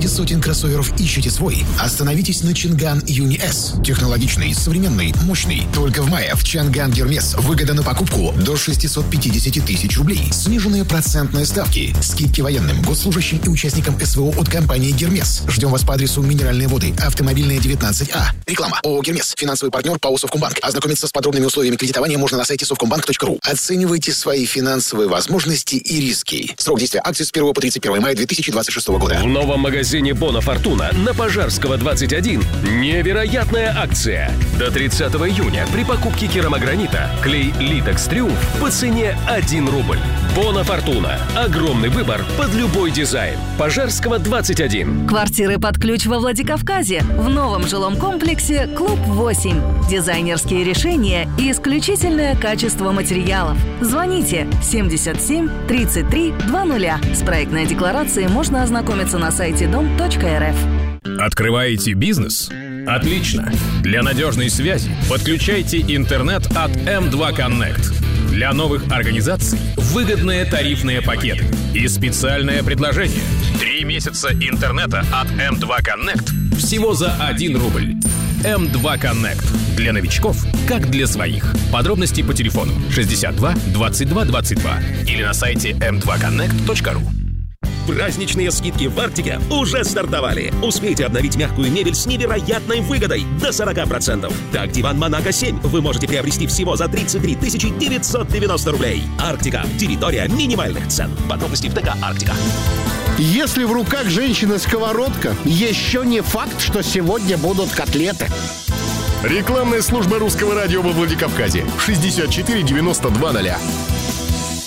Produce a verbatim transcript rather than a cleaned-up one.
Среди сотен кроссоверов ищете свой? Остановитесь на Чинган Юни С. Технологичный, современный, мощный. Только в мае в Чанган Гермес выгода на покупку до шестьсот пятьдесят тысяч рублей. Сниженные процентные ставки. Скидки военным, госслужащим и участникам СВО от компании Гермес. Ждем вас по адресу Минеральные воды, Автомобильная, девятнадцать А. Реклама. ООО Гермес. Финансовый партнер ПАО Совкомбанк. Ознакомиться с подробными условиями кредитования можно на сайте совкомбанк точка ру. Оценивайте свои финансовые возможности и риски. Срок действия акции с первого по тридцать первое мая две тысячи двадцать шестого года. В новом магазине Бона Фортуна на Пожарского, двадцать один невероятная акция. До тридцатого июня при покупке керамогранита клей Литекс Триумф по цене один рубль. Бона Фортуна. Огромный выбор под любой дизайн. Пожарского, двадцать один. Квартиры под ключ во Владикавказе. В новом жилом комплексе Клуб восемь. Дизайнерские решения и исключительное качество материалов. Звоните семьдесят семь тридцать три двадцать. С проектной декларацией можно ознакомиться на сайте дом точка эр эф. Открываете бизнес? Отлично! Для надежной связи подключайте интернет от эм два Connect. Для новых организаций выгодные тарифные пакеты и специальное предложение. Три месяца интернета от эм два Connect всего за один рубль. эм два Connect. Для новичков, как для своих. Подробности по телефону шестьдесят два двадцать два двадцать два или на сайте эм два коннект точка ру. Праздничные скидки в Арктике уже стартовали. Успейте обновить мягкую мебель с невероятной выгодой до сорок процентов. Так, диван Монако семь вы можете приобрести всего за тридцать три тысячи девятьсот девяносто рублей. Арктика. Территория минимальных цен. Подробности в ТК Арктика. Если в руках женщины сковородка, еще не факт, что сегодня будут котлеты. Рекламная служба русского радио во Владикавказе. шестьдесят четыре девяносто два ноль.